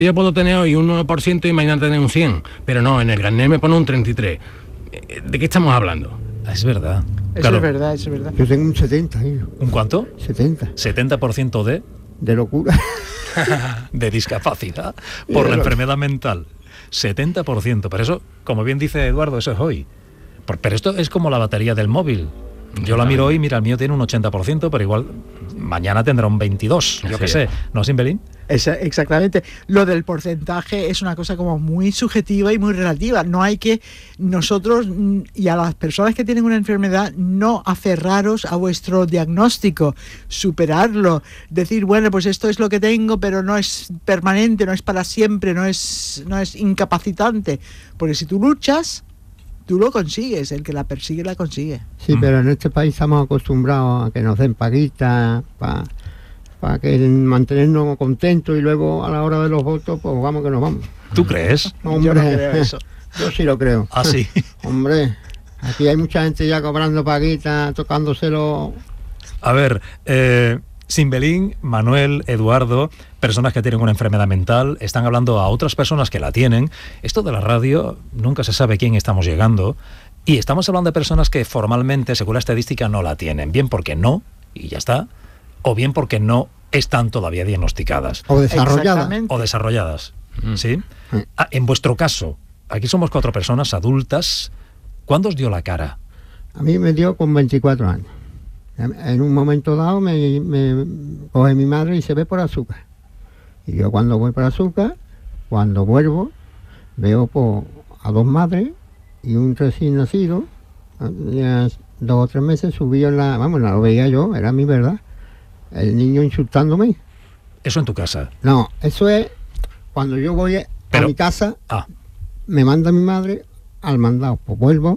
Yo puedo tener hoy un 9% y mañana tener un 100%, pero no, en el carnet me pone un 33%. ¿De qué estamos hablando? Es verdad. Eso Claro. es verdad, eso es verdad. Yo tengo un 70, hijo. ¿Un cuánto? 70. 70% De locura. de discapacidad por la enfermedad mental. 70%. Pero eso, como bien dice Eduardo, eso es hoy. Pero esto es como la batería del móvil. Yo la miro hoy, mira, el mío tiene un 80%, pero igual mañana tendrá un 22%, yo qué sé. ¿No, Simbelín? Exactamente. Lo del porcentaje es una cosa como muy subjetiva y muy relativa. No hay que nosotros y a las personas que tienen una enfermedad no aferraros a vuestro diagnóstico, superarlo, decir, bueno, pues esto es lo que tengo, pero no es permanente, no es para siempre, no es incapacitante. Porque si tú luchas, tú lo consigues, el que la persigue la consigue. Sí, pero en este país estamos acostumbrados a que nos den paguitas para que mantenernos contentos y luego a la hora de los votos, pues vamos que nos vamos. ¿Tú crees? Hombre, Yo no creo eso. Yo sí lo creo. Ah, sí. Hombre, aquí hay mucha gente ya cobrando paguitas, tocándoselo. A ver, Simbelín, Manuel, Eduardo, personas que tienen una enfermedad mental, están hablando a otras personas que la tienen. Esto de la radio, nunca se sabe quién estamos llegando. Y estamos hablando de personas que formalmente, según la estadística, no la tienen. Bien porque no, y ya está, o bien porque no están todavía diagnosticadas. O desarrolladas. Exactamente. O desarrolladas. ¿Sí? En vuestro caso, aquí somos 4 personas adultas. ¿Cuándo os dio la cara? A mí me dio con 24 años. En un momento dado me coge mi madre y se ve por azúcar. Y yo cuando voy por azúcar, cuando vuelvo, veo a 2 madres y un recién nacido. Ya 2 o 3 meses subí no lo veía yo, era mi verdad. El niño insultándome. Eso en tu casa. No, eso es cuando yo voy a mi casa, me manda mi madre al mandado, pues vuelvo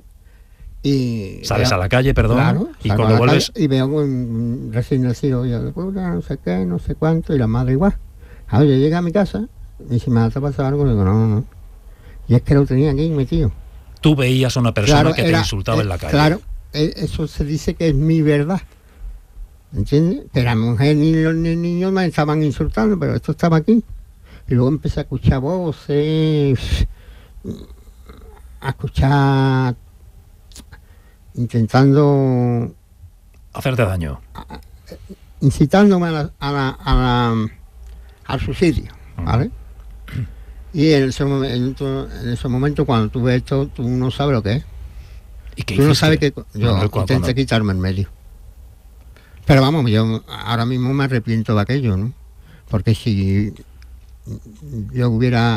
y... Sales a la calle, perdón, claro, y cuando vuelves... Y veo un recién nacido, yo no sé qué, no sé cuánto, y la madre igual. Ahora yo llegué a mi casa, y si me ha pasado algo, digo, no. Y es que lo tenía aquí metido. Tú veías a una persona que te insultaba en la calle. Claro, eso se dice que es mi verdad. ¿Entiendes? Que la mujer ni el niño me estaban insultando, pero esto estaba aquí. Y luego empecé a escuchar voces, a escuchar, intentando... hacerte daño. Incitándome al suicidio, ¿vale? Y en ese momento, cuando tú ves esto, tú no sabes lo que es. ¿Y qué tú no hiciste? sabes que yo intenté quitarme en medio. Pero vamos, yo ahora mismo me arrepiento de aquello, ¿no? Porque si yo hubiera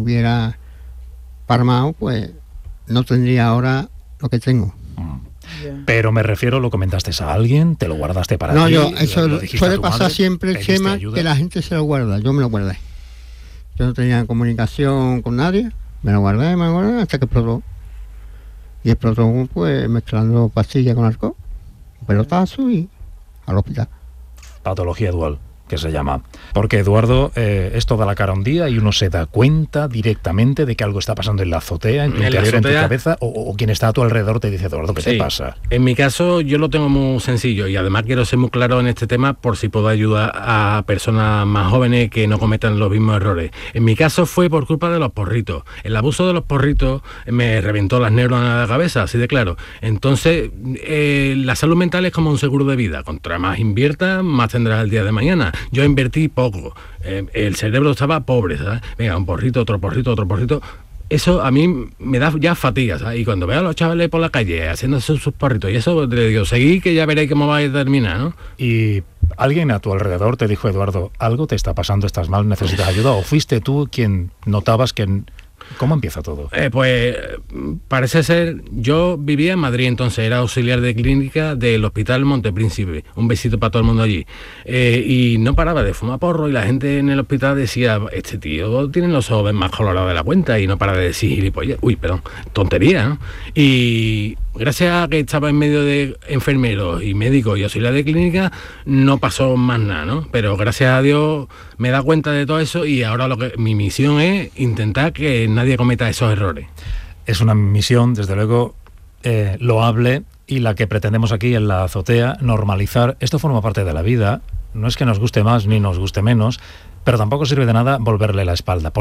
parmado, pues no tendría ahora lo que tengo. Pero me refiero, ¿lo comentaste a alguien? ¿Te lo guardaste para ti? No, eso ¿lo dijiste suele a tu pasar madre? siempre el ¿Pediste tema ayuda? que la gente se lo guarda. Yo me lo guardé. Yo no tenía comunicación con nadie, me lo guardé, hasta que explotó. Y explotó, pues, mezclando pastillas con alcohol, un pelotazo y al hospital. Patología dual, que se llama. Porque, Eduardo, esto da la cara un día y uno se da cuenta directamente de que algo está pasando en la azotea, en tu interior, en tu cabeza, o quien está a tu alrededor te dice, Eduardo, ¿qué te pasa? En mi caso yo lo tengo muy sencillo y además quiero ser muy claro en este tema por si puedo ayudar a personas más jóvenes que no cometan los mismos errores. En mi caso fue por culpa de los porritos. El abuso de los porritos me reventó las neuronas de la cabeza, así de claro. Entonces la salud mental es como un seguro de vida. Contra más inviertas, más tendrás el día de mañana. Yo invertí poco. El cerebro estaba pobre, ¿sabes? Venga, un porrito, otro porrito, otro porrito. Eso a mí me da ya fatiga, ¿sabes? Y cuando veo a los chavales por la calle haciéndose sus porritos y eso, le digo, seguí que ya veréis cómo va a terminar, ¿no? Y alguien a tu alrededor te dijo, Eduardo, algo te está pasando, estás mal, necesitas ayuda, o fuiste tú quien notabas que... ¿Cómo empieza todo? Pues parece ser, yo vivía en Madrid, entonces era auxiliar de clínica del Hospital Montepríncipe, un besito para todo el mundo allí, y no paraba de fumar porro y la gente en el hospital decía, este tío tiene los ojos más colorados de la cuenta y no para de decir gilipollas, tontería, ¿no? Y gracias a que estaba en medio de enfermeros y médicos y auxiliar de clínica no pasó más nada, ¿no? Pero gracias a Dios me da cuenta de todo eso y ahora mi misión es intentar que nadie cometa esos errores. Es una misión, desde luego, loable, y la que pretendemos aquí en la azotea, normalizar. Esto forma parte de la vida, no es que nos guste más ni nos guste menos, pero tampoco sirve de nada volverle la espalda.